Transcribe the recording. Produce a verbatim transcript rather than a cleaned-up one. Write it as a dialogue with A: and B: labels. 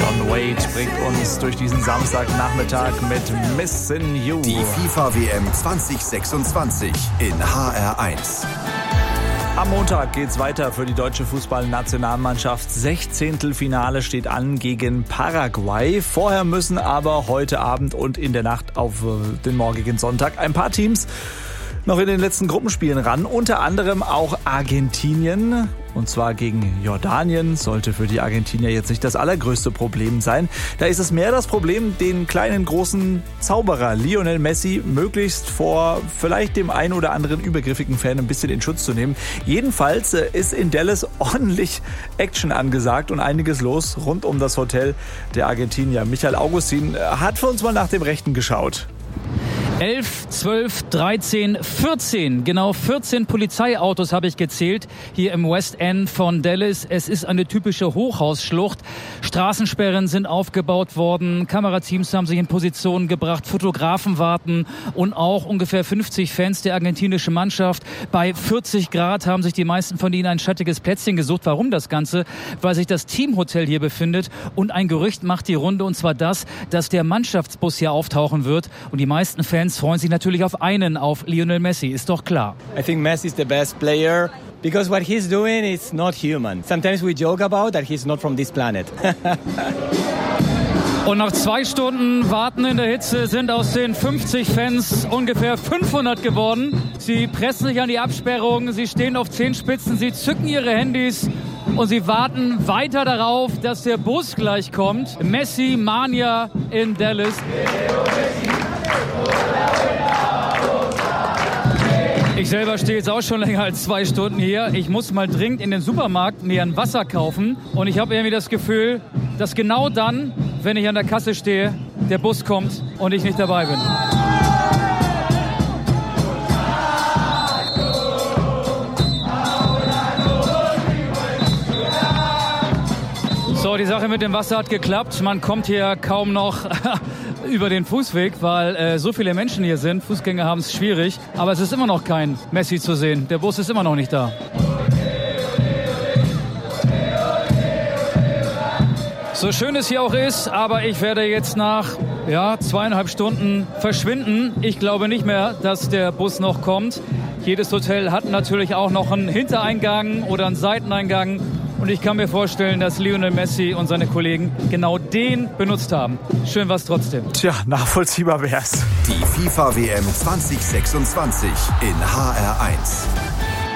A: John Wade bringt uns durch diesen Samstagnachmittag mit Missin' You.
B: Die FIFA-W M zwanzig sechsundzwanzig in H R eins.
A: Am Montag geht's weiter für die deutsche Fußballnationalmannschaft. Sechzehntelfinale steht an gegen Paraguay. Vorher müssen aber heute Abend und in der Nacht auf den morgigen Sonntag ein paar Teams noch in den letzten Gruppenspielen ran. Unter anderem auch Argentinien. Und zwar gegen Jordanien. Sollte für die Argentinier jetzt nicht das allergrößte Problem sein. Da ist es mehr das Problem, den kleinen, großen Zauberer Lionel Messi möglichst vor vielleicht dem einen oder anderen übergriffigen Fan ein bisschen in Schutz zu nehmen. Jedenfalls ist in Dallas ordentlich Action angesagt und einiges los rund um das Hotel der Argentinier. Michael Augustin hat für uns mal nach dem Rechten geschaut.
C: elf, zwölf, dreizehn, vierzehn, genau vierzehn Polizeiautos habe ich gezählt hier im West End von Dallas. Es ist eine typische Hochhausschlucht. Straßensperren sind aufgebaut worden, Kamerateams haben sich in Position gebracht, Fotografen warten und auch ungefähr fünfzig Fans der argentinischen Mannschaft. Bei vierzig Grad haben sich die meisten von ihnen ein schattiges Plätzchen gesucht. Warum das Ganze? Weil sich das Teamhotel hier befindet und ein Gerücht macht die Runde, und zwar das, dass der Mannschaftsbus hier auftauchen wird, und die meisten Fans freuen sich natürlich auf einen, auf Lionel Messi, ist doch klar.
D: I think Messi is the best player because what he's doing is not human. Sometimes we joke about that he's not from this planet.
C: Und nach zwei Stunden Warten in der Hitze sind aus den fünfzig Fans ungefähr fünfhundert geworden. Sie pressen sich an die Absperrung, sie stehen auf Zehenspitzen, sie zücken ihre Handys und sie warten weiter darauf, dass der Bus gleich kommt. Messi Mania in Dallas. Ich selber stehe jetzt auch schon länger als zwei Stunden hier. Ich muss mal dringend in den Supermarkt mir ein Wasser kaufen. Und ich habe irgendwie das Gefühl, dass genau dann, wenn ich an der Kasse stehe, der Bus kommt und ich nicht dabei bin. So, die Sache mit dem Wasser hat geklappt. Man kommt hier kaum noch über den Fußweg, weil äh, so viele Menschen hier sind. Fußgänger haben es schwierig. Aber es ist immer noch kein Messi zu sehen. Der Bus ist immer noch nicht da. So schön es hier auch ist, aber ich werde jetzt nach ja, zweieinhalb Stunden verschwinden. Ich glaube nicht mehr, dass der Bus noch kommt. Jedes Hotel hat natürlich auch noch einen Hintereingang oder einen Seiteneingang. Und ich kann mir vorstellen, dass Lionel Messi und seine Kollegen genau den benutzt haben. Schön war's trotzdem.
A: Tja, nachvollziehbar wär's.
B: Die FIFA-W M zwanzig sechsundzwanzig in H R eins.